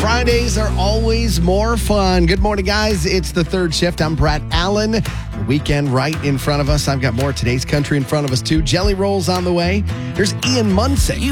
Fridays are always more fun. Good morning, guys. It's the third shift. I'm Brett Allen. The weekend right in front of us. I've got more Today's Country in front of us, too. Jelly Rolls on the way. There's Ian Munsick.